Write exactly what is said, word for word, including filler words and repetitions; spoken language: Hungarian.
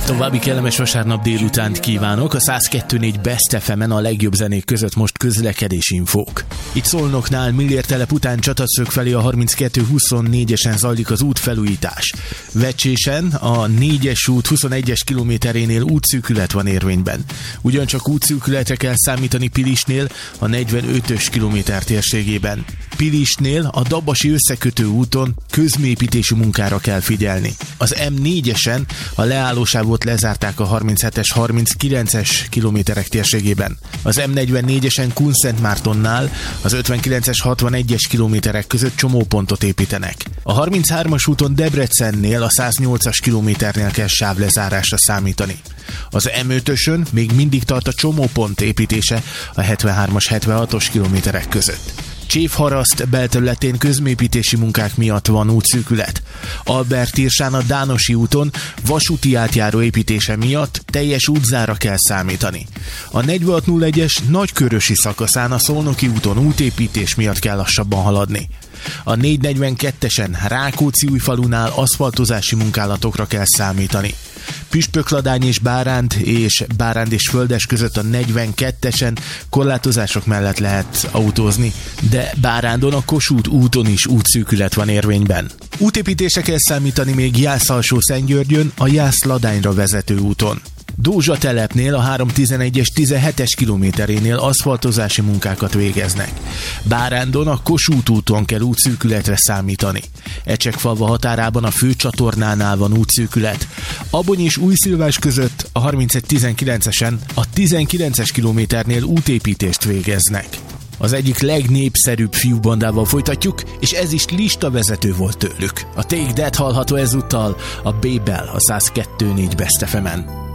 További kellemes vasárnap délutánt kívánok. A száz kettő négy Best ef emen a legjobb zenék között most közlekedési infók. Itt Szolnoknál Millér telep után Csataszög felé a harminckettő huszonnégyesen zajlik az útfelújítás. Vecsésen a négyes út huszonegyes kilométerénél útszűkület van érvényben. Ugyancsak útszűkületre kell számítani Pilisnél a negyvenötös kilométer térségében. Pilisnél a Dabasi összekötő úton közműépítési munkára kell figyelni. Az em négyesen a leállósávot lezárták a harminchetes harminckilences kilométerek térségében. Az em negyvennégyesen Kunszentmártonnál az ötvenkilences hatvanegyes kilométerek között csomópontot építenek. A harminchármas úton Debrecennél a száznyolcas kilométernél kell sávlezárásra számítani. Az em ötösön még mindig tart a csomópont építése a hetvenhármas hetvenhatos kilométerek között. Csévharaszt belterületén közműépítési munkák miatt van útszűkület. Albert-Irsán a Dánosi úton vasúti átjáró építése miatt teljes útzára kell számítani. A negyvenhat nulla egyes nagykörösi szakaszán a Szolnoki úton útépítés miatt kell lassabban haladni. A négyszáznegyvenkettesen Rákóczi-Újfalunál aszfaltozási munkálatokra kell számítani. Püspökladány és Báránd és Báránd és Földes között a negyvenkettesen korlátozások mellett lehet autózni, de Bárándon a Kossuth úton is útszűkület van érvényben. Útépítésre kell számítani még Jász-Alsó-Szentgyörgyön a Jász-Ladányra vezető úton. Dózsa telepnél a háromszáztizenegyes tizenhetes kilométerénél aszfaltozási munkákat végeznek. Bárándon a Kossuth úton kell útszűkületre számítani. Ecsekfalva határában a főcsatornánál van útszűkület. Abony és Újszilvás között a harmincegy tizenkilencesen a tizenkilences kilométernél útépítést végeznek. Az egyik legnépszerűbb fiúbandával folytatjuk, és ez is listavezető volt tőlük. A Take That hallható ezúttal a Babel a száz kettő négy Best ef emen.